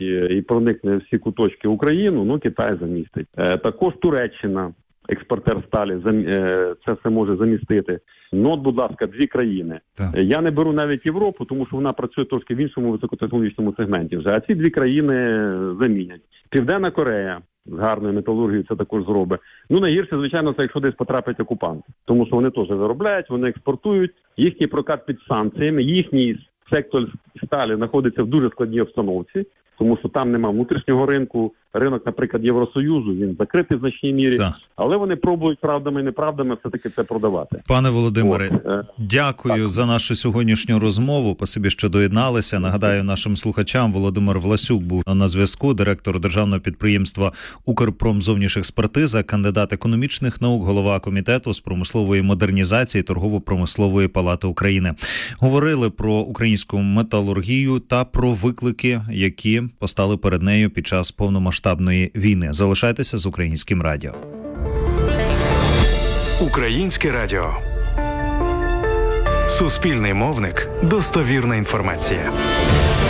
і проникне в всі куточки України, Китай замістить. Також Туреччина, експортер сталі, це все може замістити. Будь ласка, 2 країни. Так. Я не беру навіть Європу, тому що вона працює трошки в іншому високотехнологічному сегменті вже. А ці 2 країни замінять. Південна Корея з гарною металургією це також зробить. Найгірше, звичайно, це якщо десь потрапить окупант. Тому що вони теж виробляють, вони експортують. Їхній прокат під санкціями, їхній сектор сталі знаходиться в дуже складній обстановці, тому що там немає внутрішнього ринку. Ринок, наприклад, Євросоюзу, він закритий в значній мірі, але вони пробують правдами і неправдами все-таки це продавати. Пане Володимире, дякую за нашу сьогоднішню розмову. Спасибі, що доєдналися. Нагадаю нашим слухачам, Володимир Власюк був на зв'язку, директор державного підприємства «Укрпромзовнішекспертиза», кандидат економічних наук, голова комітету з промислової модернізації Торгово-промислової палати України. Говорили про українську металургію та про виклики, які постали перед нею під час повномасштабної війни. Залишайтеся з Українським радіо. Українське радіо. Суспільний мовник. Достовірна інформація.